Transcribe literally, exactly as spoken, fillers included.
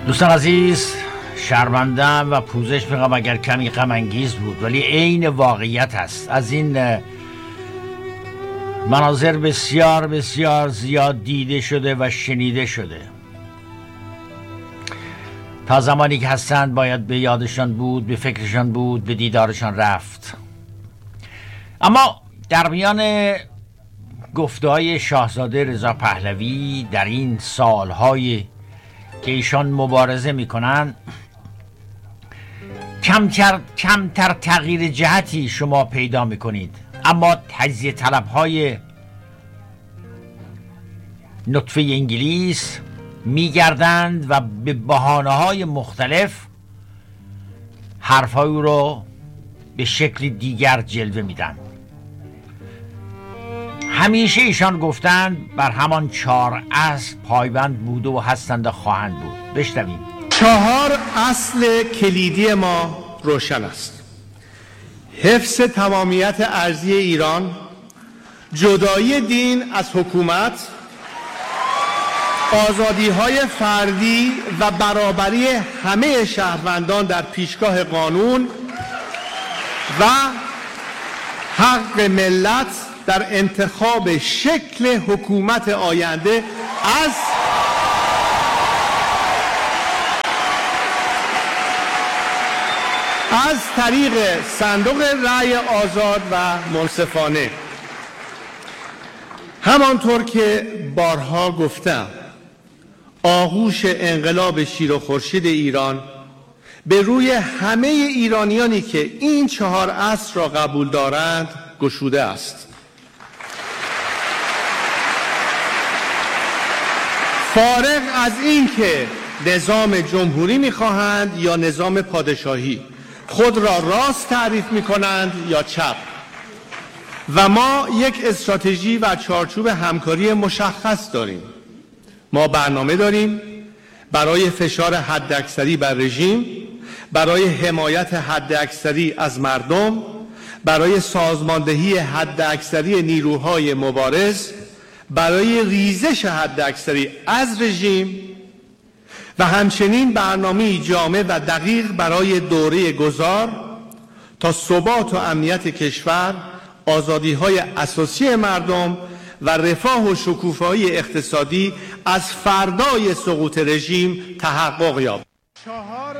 دوستان عزیز، شرمنده‌ام و پوزش میخوام اگر کمی غم انگیز بود، ولی عین واقعیت هست. از این مناظر بسیار بسیار زیاد دیده شده و شنیده شده. تا زمانی که هستند باید به یادشان بود، به فکرشان بود، به دیدارشان رفت. اما در میان گفته‌های شاهزاده رضا پهلوی در این سالهای که ایشان مبارزه میکنن، کمتر کمتر تغییر جهتی شما پیدا میکنید، اما تجزیه طلب‌های نطفه انگلیس میگردند و به بهانه‌های مختلف حرف‌های او رو به شکل دیگر جلوه میدن. همیشه ایشان گفتند بر همان چهار اصل پایبند بوده و هستند و خواهند بود. بشنویم. چهار اصل کلیدی ما روشن است: حفظ تمامیت ارضی ایران، جدایی دین از حکومت، آزادی‌های فردی و برابری همه شهروندان در پیشگاه قانون و حق ملت در انتخاب شکل حکومت آینده از از طریق صندوق رأی آزاد و منصفانه. همانطور که بارها گفتم، آغوش انقلاب شیر و خورشید ایران به روی همه ایرانیانی که این چهار اصل را قبول دارند گشوده است. فارغ از این که نظام جمهوری می‌خواهند یا نظام پادشاهی، خود را راست تعریف می‌کنند یا چپ، و ما یک استراتژی و چارچوب همکاری مشخص داریم. ما برنامه داریم برای فشار حداکثری بر رژیم، برای حمایت حداکثری از مردم، برای سازماندهی حداکثری نیروهای مبارز، برای ریزش حداکثری از رژیم و همچنین برنامه‌ای جامع و دقیق برای دوره گذار تا ثبات و امنیت کشور، آزادی‌های اساسی مردم و رفاه و شکوفایی اقتصادی از فردای سقوط رژیم تحقق یابد.